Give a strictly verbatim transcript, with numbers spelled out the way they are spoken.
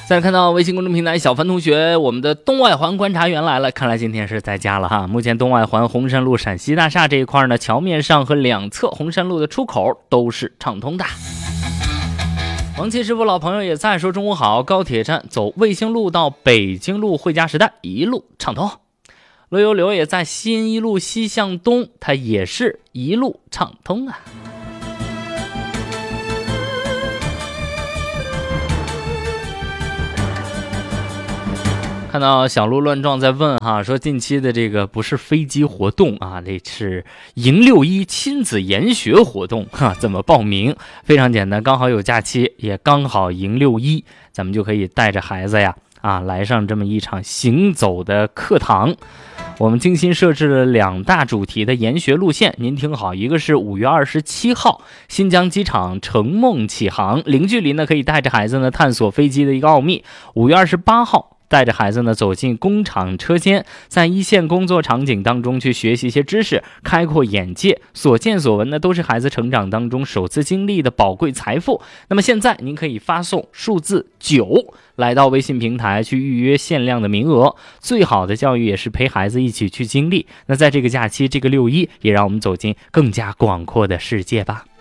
再看到微信公众平台小凡同学，我们的东外环观察员来了，看来今天是在家了哈。目前东外环红山路陕西大厦这一块呢，桥面上和两侧红山路的出口都是畅通的。王琦师傅老朋友也在说中午好，高铁站走卫星路到北京路汇佳时代一路畅通。罗游流也在西安一路西向东，它也是一路畅通啊。看到小鹿乱撞在问哈，说近期的这个不是飞机活动啊，这是迎六一亲子研学活动哈，怎么报名？非常简单，刚好有假期，也刚好迎六一，咱们就可以带着孩子呀啊来上这么一场行走的课堂。我们精心设置了两大主题的研学路线，您听好，一个是五月二十七号新疆机场乘梦启航，零距离呢可以带着孩子呢探索飞机的一个奥秘。五月二十八号带着孩子呢走进工厂车间，在一线工作场景当中去学习一些知识，开阔眼界，所见所闻呢都是孩子成长当中首次经历的宝贵财富。那么现在您可以发送数字九来到微信平台去预约限量的名额。最好的教育也是陪孩子一起去经历，那在这个假期这个六一，也让我们走进更加广阔的世界吧。